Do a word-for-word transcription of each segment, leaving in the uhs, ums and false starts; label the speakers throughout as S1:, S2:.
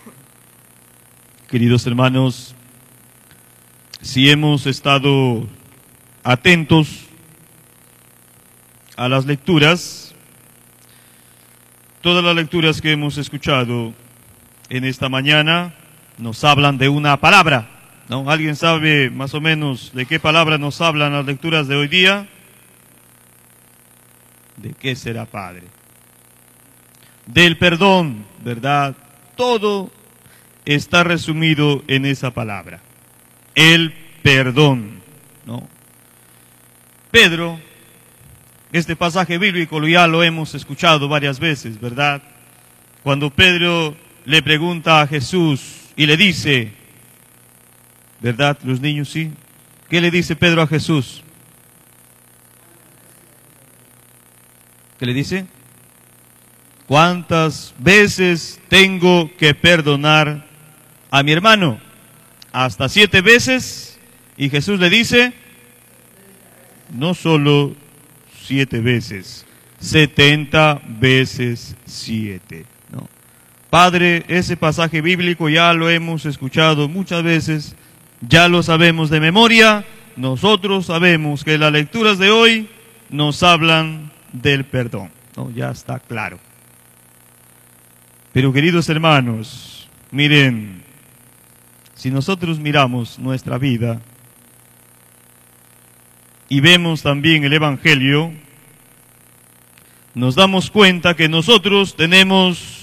S1: Queridos hermanos, si hemos estado atentos a las lecturas, todas las lecturas que hemos escuchado en esta mañana nos hablan de una palabra, ¿no? ¿Alguien sabe más o menos de qué palabra nos hablan las lecturas de hoy día? ¿De qué será, Padre? Del perdón, ¿verdad? Todo está resumido en esa palabra, el perdón, ¿no? Pedro, este pasaje bíblico ya lo hemos escuchado varias veces, ¿verdad? Cuando Pedro le pregunta a Jesús y le dice, ¿verdad? Los niños, sí. ¿Qué le dice Pedro a Jesús? ¿Qué le dice? ¿Cuántas veces tengo que perdonar a mi hermano? Hasta siete veces. Y Jesús le dice, no solo siete veces, setenta veces siete. ¿No? Padre, ese pasaje bíblico ya lo hemos escuchado muchas veces, ya lo sabemos de memoria. Nosotros sabemos que las lecturas de hoy nos hablan del perdón, ¿no? Ya está claro. Pero queridos hermanos, miren, si nosotros miramos nuestra vida y vemos también el Evangelio, nos damos cuenta que nosotros tenemos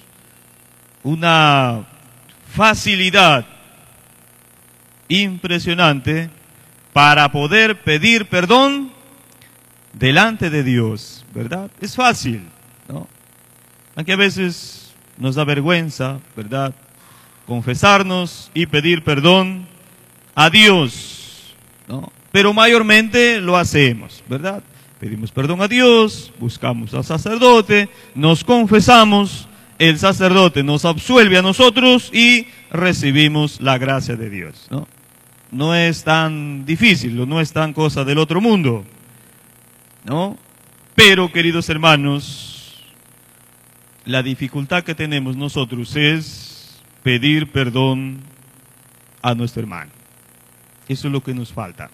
S1: una facilidad impresionante para poder pedir perdón delante de Dios, ¿verdad? Es fácil, ¿no? Aunque a veces nos da vergüenza, ¿verdad? Confesarnos y pedir perdón a Dios, ¿no? Pero mayormente lo hacemos, ¿verdad? Pedimos perdón a Dios, buscamos al sacerdote, nos confesamos, el sacerdote nos absuelve a nosotros y recibimos la gracia de Dios, ¿no? No es tan difícil, no es tan cosa del otro mundo, ¿no? Pero, queridos hermanos, la dificultad que tenemos nosotros es pedir perdón a nuestro hermano. Eso es lo que nos falta.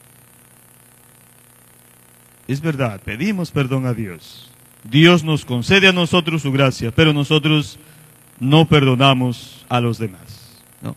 S1: Es verdad, pedimos perdón a Dios. Dios nos concede a nosotros su gracia, pero nosotros no perdonamos a los demás, ¿no?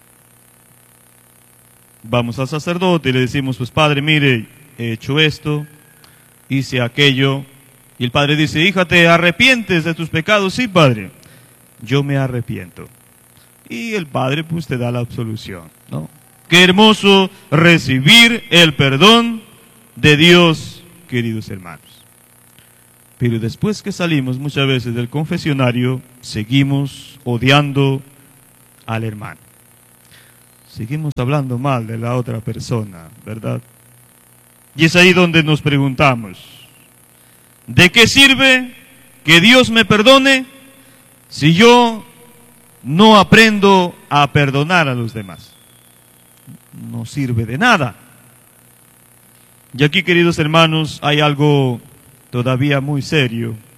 S1: Vamos al sacerdote y le decimos, pues Padre, mire, he hecho esto, hice aquello. Y el Padre dice, hija, ¿te arrepientes de tus pecados? Sí, Padre, yo me arrepiento. Y el Padre pues te da la absolución, ¿no? Qué hermoso recibir el perdón de Dios, queridos hermanos. Pero después que salimos muchas veces del confesionario, seguimos odiando al hermano. Seguimos hablando mal de la otra persona, ¿verdad? Y es ahí donde nos preguntamos, ¿de qué sirve que Dios me perdone si yo no aprendo a perdonar a los demás? No sirve de nada. Y aquí, queridos hermanos, hay algo todavía muy serio